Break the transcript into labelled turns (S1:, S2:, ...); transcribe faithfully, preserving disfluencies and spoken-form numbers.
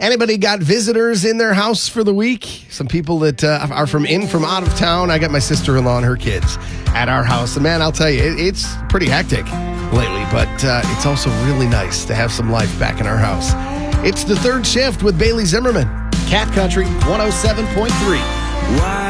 S1: Anybody got visitors in their house for the week? Some people that uh, are from in from out of town. I got my sister-in-law and her kids at our house. And man, I'll tell you, it, it's pretty hectic lately, but uh, it's also really nice to have some life back in our house. It's the third shift with Bailey Zimmerman.
S2: Cat Country one oh seven point three.
S3: Why